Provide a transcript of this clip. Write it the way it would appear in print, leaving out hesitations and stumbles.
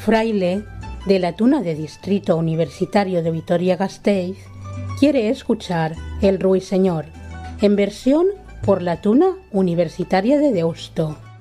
fraile de la Tuna de Distrito Universitario de Vitoria-Gasteiz quiere escuchar El Ruiseñor, en versión por la Tuna Universitaria de Deusto.